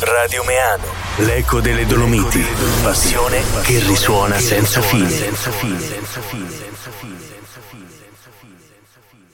Radio Meano, l'eco delle Dolomiti, passione che risuona senza fine.